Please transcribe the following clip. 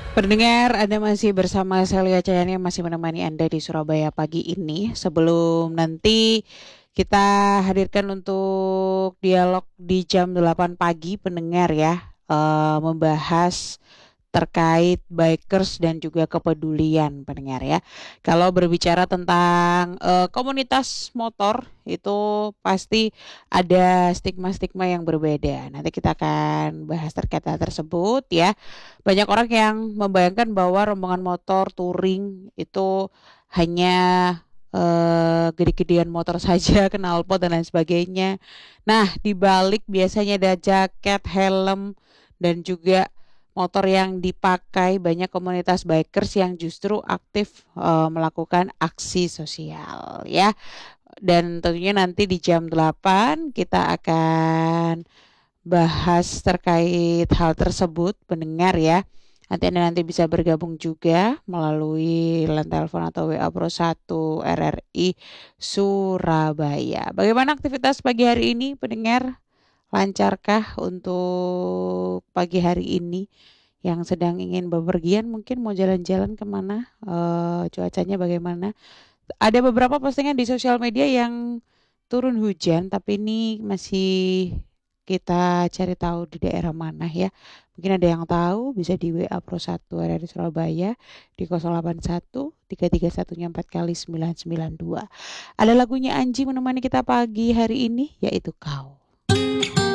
Pendengar, Anda masih bersama Celia Cayani yang masih menemani Anda di Surabaya pagi ini. Sebelum nanti kita hadirkan untuk dialog di jam 8 pagi, pendengar ya, membahas terkait bikers dan juga kepedulian pendengar ya. Kalau berbicara tentang komunitas motor itu pasti ada stigma-stigma yang berbeda. Nanti kita akan bahas terkait hal tersebut ya. Banyak orang yang membayangkan bahwa rombongan motor touring itu hanya gede-gedean motor saja, knalpot dan lain sebagainya. Nah, di balik biasanya ada jaket, helm, dan juga motor yang dipakai banyak komunitas bikers yang justru aktif melakukan aksi sosial ya. Dan tentunya nanti di jam 8 kita akan bahas terkait hal tersebut pendengar ya. Nanti bisa bergabung juga melalui line telepon atau WA Pro 1 RRI Surabaya. Bagaimana aktivitas pagi hari ini pendengar? Lancarkah untuk pagi hari ini yang sedang ingin bepergian mungkin mau jalan-jalan kemana? Cuacanya bagaimana? Ada beberapa postingan di sosial media yang turun hujan, tapi ini masih kita cari tahu di daerah mana ya. Mungkin ada yang tahu bisa di WA Pro 1 area di Surabaya di 081 331-nya 4 kali 992. Ada lagunya Anji menemani kita pagi hari ini yaitu Kau.